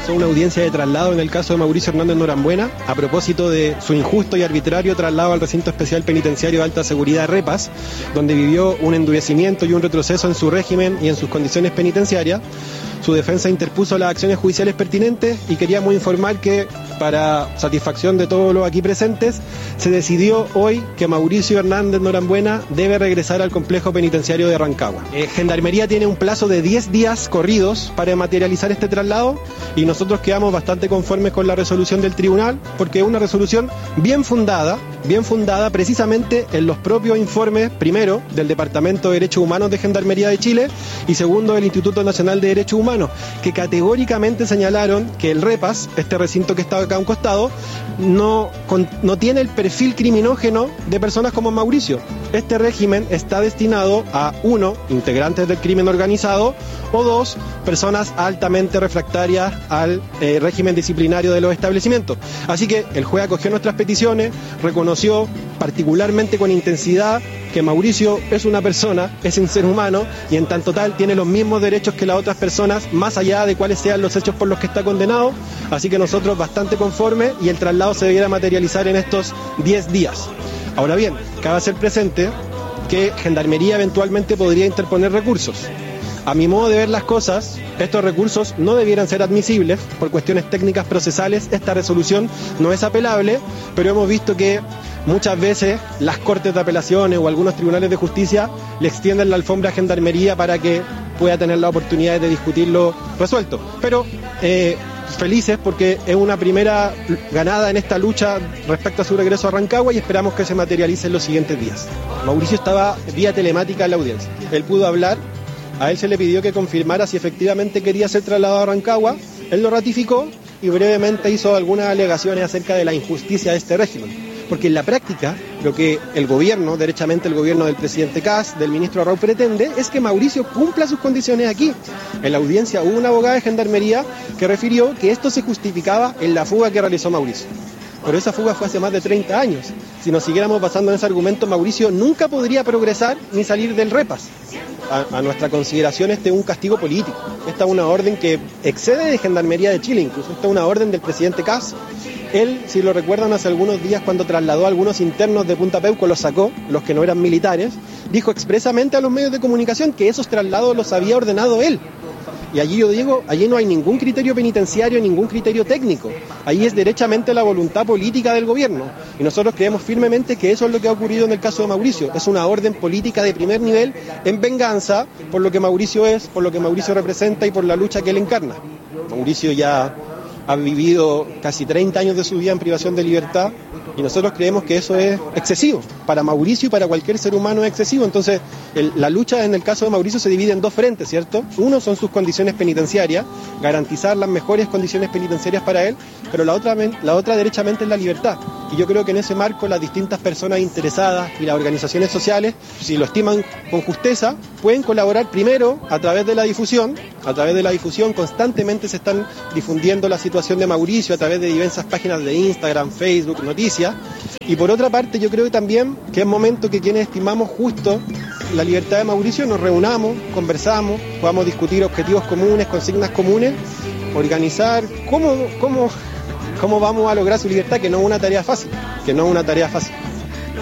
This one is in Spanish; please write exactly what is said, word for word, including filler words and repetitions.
realizó una audiencia de traslado en el caso de Mauricio Hernández Norambuena a propósito de su injusto y arbitrario traslado al recinto especial penitenciario de alta seguridad Repas, donde vivió un endurecimiento y un retroceso en su régimen y en sus condiciones penitenciarias. Su defensa interpuso las acciones judiciales pertinentes y queríamos informar que, para satisfacción de todos los aquí presentes, se decidió hoy que Mauricio Hernández Norambuena debe regresar al complejo penitenciario de Rancagua. Eh, Gendarmería tiene un plazo de diez días corridos para materializar este traslado y nosotros quedamos bastante conformes con la resolución del tribunal, porque es una resolución bien fundada, bien fundada precisamente en los propios informes, primero, del Departamento de Derechos Humanos de Gendarmería de Chile y segundo, del Instituto Nacional de Derechos Humanos, que categóricamente señalaron que el Repas, este recinto que está acá a un costado, no, con, no tiene el perfil criminógeno de personas como Mauricio. Este régimen está destinado a, uno, integrantes del crimen organizado, o dos, personas altamente refractarias al eh, régimen disciplinario de los establecimientos. Así que el juez acogió nuestras peticiones, reconoció particularmente con intensidad que Mauricio es una persona, es un ser humano y en tanto tal tiene los mismos derechos que las otras personas, más allá de cuáles sean los hechos por los que está condenado. Así que nosotros bastante conformes y el traslado se debiera materializar en estos diez días. Ahora bien, cabe hacer presente que Gendarmería eventualmente podría interponer recursos. A mi modo de ver las cosas, estos recursos no debieran ser admisibles por cuestiones técnicas procesales. Esta resolución no es apelable, pero hemos visto que muchas veces las cortes de apelaciones o algunos tribunales de justicia le extienden la alfombra a Gendarmería para que pueda tener la oportunidad de discutirlo resuelto. Pero eh, felices porque es una primera ganada en esta lucha respecto a su regreso a Rancagua y esperamos que se materialice en los siguientes días. Mauricio estaba vía telemática en la audiencia. Él pudo hablar. A él se le pidió que confirmara si efectivamente quería ser trasladado a Rancagua, él lo ratificó y brevemente hizo algunas alegaciones acerca de la injusticia de este régimen. Porque en la práctica, lo que el gobierno, derechamente el gobierno del presidente Kast, del ministro Arrau, pretende es que Mauricio cumpla sus condiciones aquí. En la audiencia hubo una abogada de Gendarmería que refirió que esto se justificaba en la fuga que realizó Mauricio. Pero esa fuga fue hace más de treinta años. Si nos siguiéramos basando en ese argumento, Mauricio nunca podría progresar ni salir del Repas. A, a nuestra consideración, este es un castigo político. Esta es una orden que excede de Gendarmería de Chile, incluso. Esta es una orden del presidente Kast. Él, si lo recuerdan, hace algunos días cuando trasladó a algunos internos de Punta Peuco, los sacó, los que no eran militares, dijo expresamente a los medios de comunicación que esos traslados los había ordenado él. Y allí yo digo, allí no hay ningún criterio penitenciario, ningún criterio técnico. Allí es derechamente la voluntad política del gobierno. Y nosotros creemos firmemente que eso es lo que ha ocurrido en el caso de Mauricio. Es una orden política de primer nivel en venganza por lo que Mauricio es, por lo que Mauricio representa y por la lucha que él encarna. Mauricio ya ha vivido casi treinta años de su vida en privación de libertad y nosotros creemos que eso es excesivo. Para Mauricio y para cualquier ser humano es excesivo. Entonces, el, la lucha en el caso de Mauricio se divide en dos frentes, ¿cierto? Uno son sus condiciones penitenciarias, garantizar las mejores condiciones penitenciarias para él, pero la otra, la otra derechamente es la libertad. Y yo creo que en ese marco las distintas personas interesadas y las organizaciones sociales, si lo estiman con justeza, pueden colaborar primero a través de la difusión. A través de la difusión constantemente se están difundiendo la situación de Mauricio a través de diversas páginas de Instagram, Facebook, noticias. Y por otra parte yo creo también que es momento que quienes estimamos justo la libertad de Mauricio nos reunamos, conversamos, podamos discutir objetivos comunes, consignas comunes, organizar cómo, cómo, cómo vamos a lograr su libertad, que no es una tarea fácil, que no es una tarea fácil.